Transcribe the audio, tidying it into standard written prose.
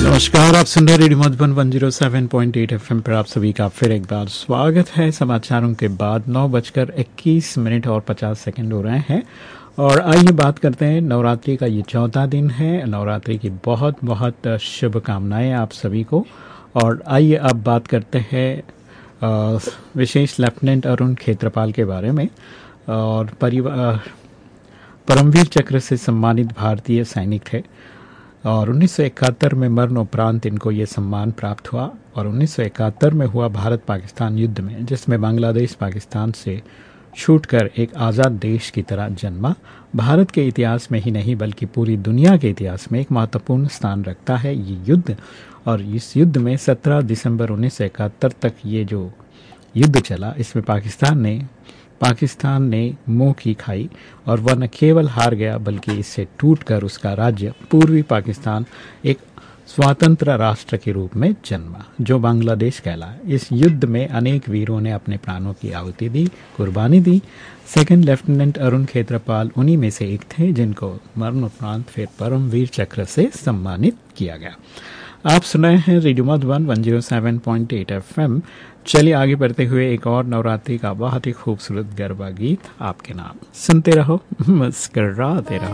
नमस्कार, आप सुन रहे रेडियो मधुबन 107.8 एफएम पर आप सभी का फिर एक बार स्वागत है। समाचारों के बाद 9:21 और 50 सेकंड हो रहे हैं और आइए बात करते हैं। नवरात्रि का ये 14 दिन है। नवरात्रि की बहुत बहुत शुभकामनाएं आप सभी को। और आइए अब बात करते हैं विशेष लेफ्टिनेंट अरुण खेत्रपाल के बारे में। और परमवीर चक्र से सम्मानित भारतीय सैनिक थे और 1971 में मरणोपरांत इनको ये सम्मान प्राप्त हुआ। और 1971 में हुआ भारत पाकिस्तान युद्ध में, जिसमें बांग्लादेश पाकिस्तान से छूटकर एक आज़ाद देश की तरह जन्मा, भारत के इतिहास में ही नहीं बल्कि पूरी दुनिया के इतिहास में एक महत्वपूर्ण स्थान रखता है ये युद्ध। और इस युद्ध में 17 दिसंबर 1971 तक ये जो युद्ध चला, इसमें पाकिस्तान ने मुंह की खाई और वह न केवल हार गया बल्कि इससे टूटकर उसका राज्य पूर्वी पाकिस्तान एक स्वतंत्र राष्ट्र के रूप में जन्मा, जो बांग्लादेश कहलाया। इस युद्ध में अनेक वीरों ने अपने प्राणों की आहुति दी, कुर्बानी दी। सेकंड लेफ्टिनेंट अरुण खेत्रपाल उन्हीं में से एक थे जिनको मरणोपरांत फिर परमवीर चक्र से सम्मानित किया गया। आप सुन रहे हैं रेडियो मधुबन 107.8 एफएम। चलिए आगे बढ़ते हुए एक और नवरात्रि का बहुत ही खूबसूरत गरबा गीत आपके नाम सुनते रहो, मुस्कराते रहो।